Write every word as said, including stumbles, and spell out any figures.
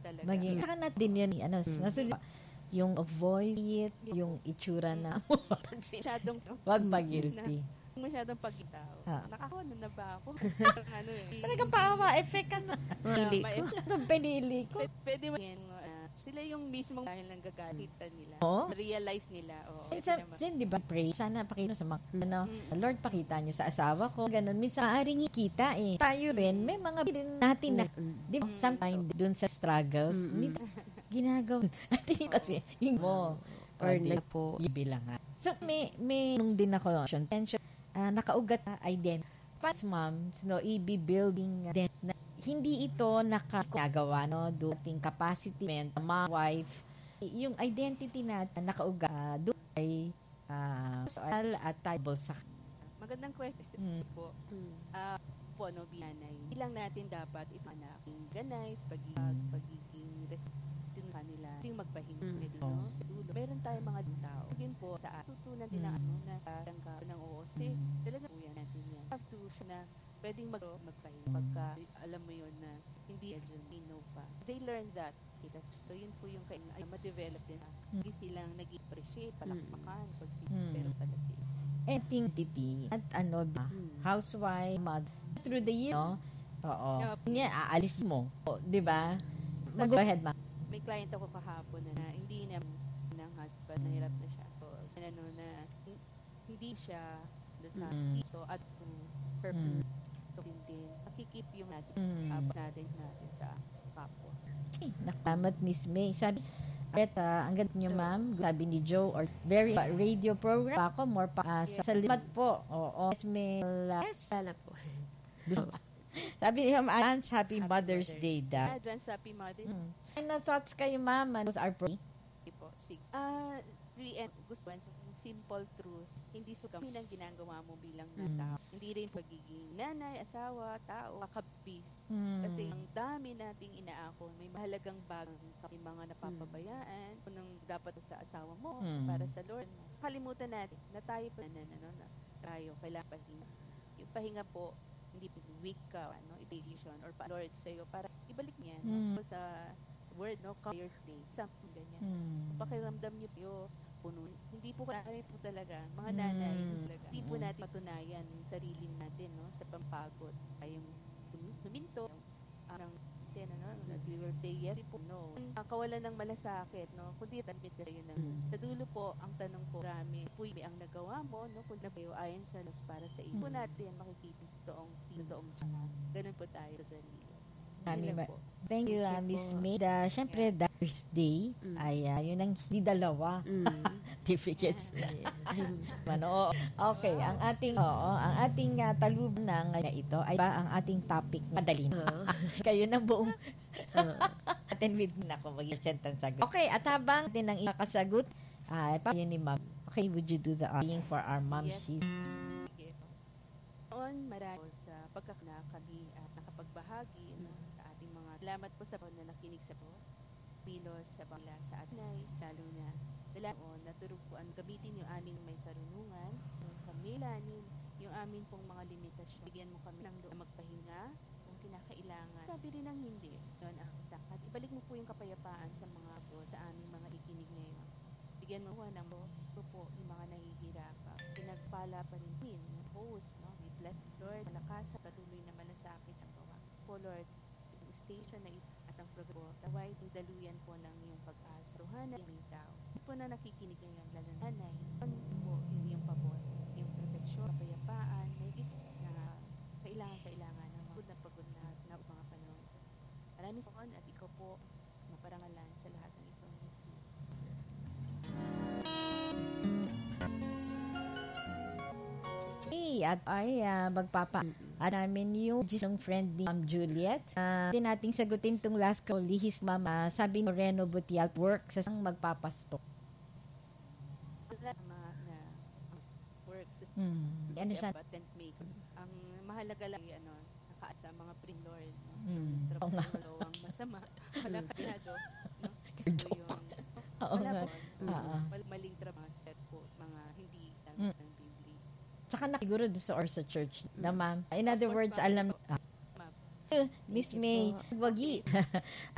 talaga. Maging, saka natin din yun, ano, Mm. nasunod, yung avoid it, yung itsura na, Masyadong, wag mag-guilty. masyadong pagkitao. Ah. Nakakaano na ba ako? ano eh. Talagang paawa, effect ka na. Pinili Ma- ko. Anong pinili ko? Pwede, pwede mo yan, uh, sila yung mismong dahil ng gagalitan nila. Oo. Realize nila. Oh, Minsan, minsan, di ba, pray, sana pakita sa mga, ano, Mm. Lord, pakita niyo sa asawa ko. Ganun, minsan, maaaring ikita eh. Tayo rin, may mga din natin na, di ba, Mm. sometimes, dun sa struggles, Mm-mm. hindi ginagawa. At hindi kasi, yung mo, Or hindi, na po. ibilangan. So, may, may, nung din ako, tension, uh, nakaugat na identity. Pas, moms, no, i-building na hindi ito nakagawa, no, duting capacity, mom, wife, yung identity natin nakaugat uh, doon ay uh, at table sa Magandang question Mm. po. Mm. Ah, po, no, biyanay. Ilang natin dapat ito na aking ganay, pagiging, pagiging respeto kanila, hindi magpahinga. Mm. Pwede, no? Dulo. Meron tayong mga tao. Again po, sa tutunan din ng Mm. ano, na parang ka ng oo. Kasi, talaga po yan natin yan. Have to, na pwedeng mag magpahinga pagka alam mo yun na hindi adyan, no pa. They learn that. So, yun po yung kaya ay ma-develop din. Hindi silang nag-appreciate, palakpakan, pag si Mm. pero pala sila. entity at ano, Mm. housewife, mother, through the year, no? Oo. Yup. Nga, aalis mo. O, di ba? Sabi- Mag-go ahead, ma. May client ako kahapon na, na hindi na ng husband, nahirap na siya. So, ano na, hin- hindi siya doon sa Mm. so at to her Mm. so din nakikip yung natin Mm. habang natin natin sa kapwa. Eh, nakamat Miss May. Sabi, at uh, ang ganda niyo, ma'am, sabi ni Joe, or very uh, radio program pa ako, more pa uh, sa salamat po. Oo, Miss May. Yes. Sana po. Sabi ni Ma'am, advance happy, Happy Mother's, Mother's Day, da. Advance Happy Mother's Mm. Ano thoughts kayo, ma'am? Ano our pro? Day po. Sige. Ah, three and gusto ko sa simple truth. Hindi suka ang ginagawa mo bilang na Mm. tao. Hindi rin pagiging nanay, asawa, tao, kakabis. Mm. Kasi ang dami nating inaako, may mahalagang bagay, may mga napapabayaan, kung nang dapat sa asawa mo, Mm. para sa Lord mo. Kalimutan natin na tayo pa na, na, na, na tayo, kailangan pahinga. Yung pahinga po, hindi po weak ka, ano, evaluation, or pa Lord sa'yo, para ibalik niya, Mm. no, sa word, no, Clear Day, something ganyan. Mm. Pakiramdam niyo po, puno. Hindi po kami po talaga, mga nanay Mm. talaga. Hindi po natin patunayan yung sarili natin, no, sa pampagod. Tayong huminto, ang ano, no, that we will say yes po, no. Ang kawalan ng malasakit, no, kundi tanbit kayo ng Mm. sa dulo po, ang tanong po, rami, puy, ang nagawa mo, no, kung na kayo ayon sa Diyos para sa iyo. Po Mm. natin makikita totoong, totoong ganun po tayo sa sarili. Ano Yun lang ba? po. Thank you, Thank uh, you Miss po. May. Uh, Siyempre, Father's Day, Mm. ay uh, yun ang hindi dalawa Mm. certificates. Ano, oo. Okay, ang ating oo, ang ating uh, talub ng uh, ito ay ba ang ating topic madali na. Oo. Kayo na buong Oo. atin with na ako mag-present ang sagot. Okay, at habang atin ang ikakasagot, ay pa yun ni Ma'am. Okay, would you do the asking for our mom? Yes. She's Sige. Noon, marami po sa pagkakna kami at nakapagbahagi no, sa ating mga salamat po sa na nakinig sa po. Pilos sa pangla sa atinay, lalo na dala o naturupuan gamitin yung aming may karunungan, yung kamilanin, yung amin pong mga limitasyon. Bigyan mo kami ng doon magpahinga kung kinakailangan. Sabi rin ng hindi. Yun ang takat. Ibalik mo po yung kapayapaan sa mga po, sa aming mga ikinig ngayon. Bigyan mo ng mo, ito po yung mga nahihirapan. Pinagpala pa rin min, host, no? We bless Lord, malakas at patuloy na malasakit sa gawa. Po Lord, yung station na ito at ang programa, taway, daluyan po ng iyong pag-asa. Tuhana yung aming tao. Hindi po na nakikinig ngayon, lalo na nanay, ano po yung iyong pabor, yung proteksyon, kapayapaan, may gits na kailangan-kailangan ng mga na pagod na, na mga panahon. Maraming salamat at ikaw po maparangalan sa lahat ng ito ni Jesus. Hey, at ay uh, magpapa at namin yung ng friend ni Ma'am Juliet. Uh, din nating sagutin tong last call. Lihis mama, sabi ni Moreno Butial work sa isang magpapasto. Wala na, na work sa Hmm. Ano siya? patent make. Ang mahalaga lang ay ano, nakaasa mga pre-lord. No? Hmm. Trabaho Oo nga. ng ang masama. Wala kayado. No? Joke. So yung Oo wala nga. po. Oo. Mal- maling trabaho po, mga hindi sa Mm. ng Biblia. Tsaka na siguro doon sa or sa church na ma'am. In other Of course, words, ma'am. alam ah, Ma'am. Miss Thank you May, po. wagi.